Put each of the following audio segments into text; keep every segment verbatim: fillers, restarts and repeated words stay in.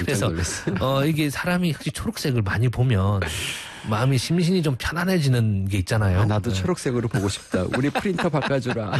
그래서 어, 이게 사람이 혹시 초록색을 많이 보면 마음이 심신이 좀 편안해지는 게 있잖아요. 아, 나도 네. 초록색으로 보고 싶다. 우리 프린터 바꿔주라.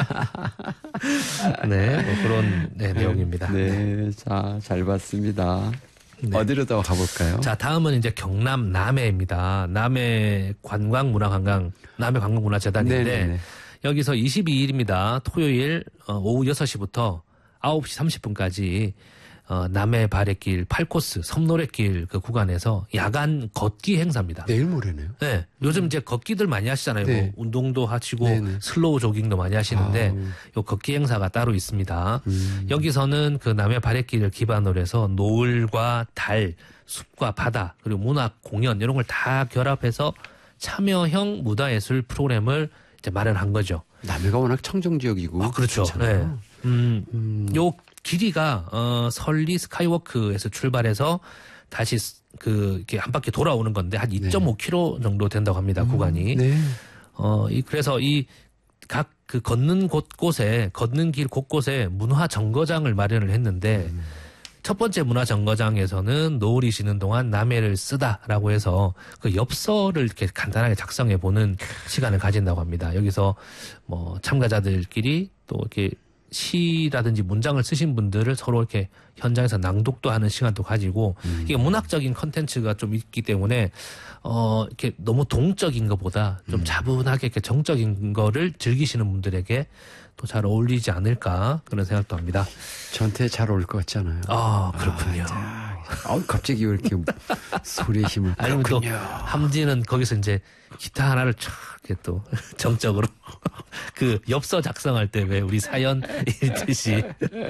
네, 뭐 그런 네, 내용입니다. 네, 자, 잘 봤습니다. 네. 어디로 더 가볼까요? 자, 다음은 이제 경남 남해입니다. 남해 관광문화관광, 남해관광문화재단인데 네네네. 여기서 이십이 일입니다. 토요일 오후 여섯 시부터 아홉 시 삼십 분까지 어, 남해 바래길 팔 코스 섬노래길 그 구간에서 야간 걷기 행사입니다. 내일 모레네요. 네. 요즘 이제 걷기들 많이 하시잖아요. 네. 뭐 운동도 하시고 네네. 슬로우 조깅도 많이 하시는데 아. 요 걷기 행사가 따로 있습니다. 음. 여기서는 그 남해 바래길을 기반으로 해서 노을과 달, 숲과 바다 그리고 문학 공연 이런 걸 다 결합해서 참여형 문화예술 프로그램을 이제 마련한 거죠. 남해가 워낙 청정 지역이고. 아, 그렇죠. 네. 음, 음. 요 길이가 어, 설리 스카이워크에서 출발해서 다시 그 이렇게 한 바퀴 돌아오는 건데 한 이 점 오 킬로미터 정도 된다고 합니다. 음, 구간이. 네. 어, 이 그래서 이 각 그 걷는 곳곳에 걷는 길 곳곳에 문화 정거장을 마련을 했는데 음. 첫 번째 문화 정거장에서는 노을이 지는 동안 남해를 쓰다라고 해서 그 엽서를 이렇게 간단하게 작성해 보는 시간을 가진다고 합니다. 여기서 뭐 참가자들끼리 또 이렇게 시라든지 문장을 쓰신 분들을 서로 이렇게 현장에서 낭독도 하는 시간도 가지고 음. 이게 문학적인 컨텐츠가 좀 있기 때문에 어 이렇게 너무 동적인 것보다 좀 음. 차분하게 이렇게 정적인 거를 즐기시는 분들에게 또 잘 어울리지 않을까 그런 생각도 합니다. 저한테 잘 어울릴 것 같지 않아요? 아 그렇군요. 아, 아, 갑자기 왜 이렇게 소리의 힘을 아니면 또 함지는 거기서 이제 기타 하나를 촥 이렇게 또 정적으로 그 엽서 작성할 때 왜 우리 사연 읽듯이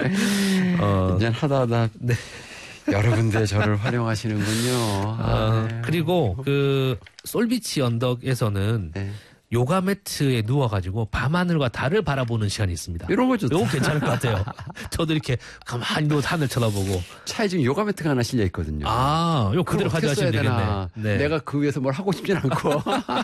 어 그냥 하다 하다 네. 여러 군데 저를 활용하시는군요. 아, 어, 네. 그리고 그 솔비치 언덕에서는 네. 요가 매트에 누워가지고 밤하늘과 달을 바라보는 시간이 있습니다. 이런 거 좋다. 이거 괜찮을 것 같아요. 저도 이렇게 가만히 누워 하늘 쳐다보고. 차에 지금 요가 매트가 하나 실려 있거든요. 아, 이거 그대로 가져가시면 되겠네. 네. 내가 그 위에서 뭘 하고 싶진 않고.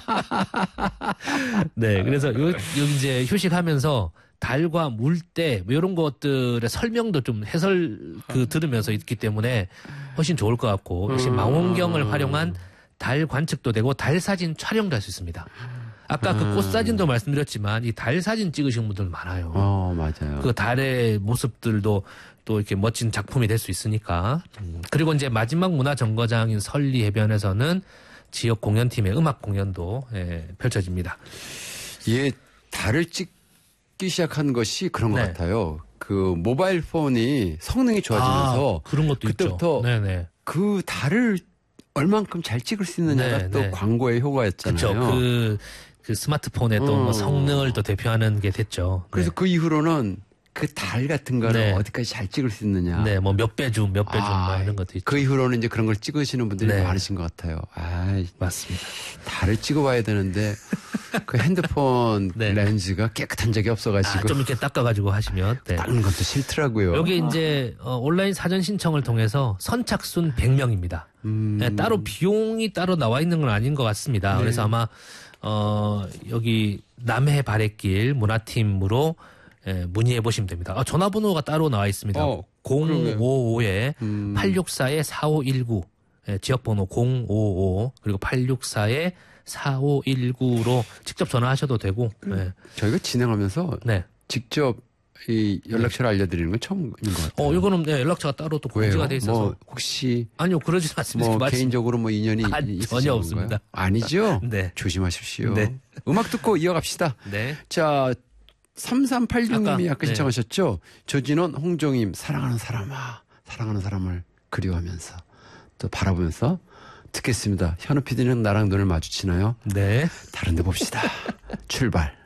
네, 그래서 요, 여기 이제 휴식하면서 달과 물때 뭐 이런 것들의 설명도 좀 해설 그 들으면서 있기 때문에 훨씬 좋을 것 같고 역시 망원경을 활용한 달 관측도 되고 달 사진 촬영도 할 수 있습니다. 아까 그 꽃 사진도 말씀드렸지만 이 달 사진 찍으신 분들 많아요. 어, 맞아요. 그 달의 모습들도 또 이렇게 멋진 작품이 될 수 있으니까. 음. 그리고 이제 마지막 문화 정거장인 설리 해변에서는 지역 공연팀의 음악 공연도 예, 펼쳐집니다. 예, 달을 찍기 시작한 것이 그런 것 네. 같아요. 그 모바일 폰이 성능이 좋아지면서 아, 그런 것도 그때부터 있죠. 네네. 그 달을 얼만큼 잘 찍을 수 있느냐가 네, 또 네. 광고의 효과였잖아요. 그렇죠. 그, 그 스마트폰의 또 뭐 어. 성능을 또 대표하는 게 됐죠. 그래서 네. 그 이후로는 그 달 같은 거를 네. 어디까지 잘 찍을 수 있느냐. 네, 뭐 몇 배 줌, 몇 배 줌, 아, 뭐 이런 것도 있죠. 그 이후로는 이제 그런 걸 찍으시는 분들이 네. 많으신 것 같아요. 아, 맞습니다. 달을 찍어봐야 되는데 그 핸드폰 네. 렌즈가 깨끗한 적이 없어가지고. 아, 좀 이렇게 닦아가지고 하시면. 네. 다른 것도 싫더라고요. 여기 이제 어, 온라인 사전 신청을 통해서 선착순 백 명입니다. 음. 네, 따로 비용이 따로 나와 있는 건 아닌 것 같습니다. 네. 그래서 아마 어, 여기 남해 바래길 문화팀으로 예, 문의해 보시면 됩니다. 아, 전화번호가 따로 나와 있습니다. 어, 공오오에 음. 팔육사에 사오일구 예, 지역번호 공오오 그리고 팔육사에 사오일구로 직접 전화하셔도 되고. 예. 저희가 진행하면서 네. 직접 이 연락처를 알려드리는 건 처음인 것 같아요. 어, 이거는 네, 연락처가 따로 또 왜요? 공지가 돼 있어서. 뭐 혹시 아니요, 그러진 않습니다. 뭐 말씀- 개인적으로 뭐 인연이 아, 있으신 전혀 건가요? 없습니다. 아니죠? 네. 조심하십시오. 네. 음악 듣고 이어갑시다. 네. 자, 삼삼팔육님이 아까, 아까 네. 신청하셨죠? 조진원, 홍종임, 사랑하는 사람아, 사랑하는 사람을 그리워하면서 또 바라보면서 듣겠습니다. 현우 피디는 나랑 눈을 마주치나요? 네. 다른 데 봅시다. 출발.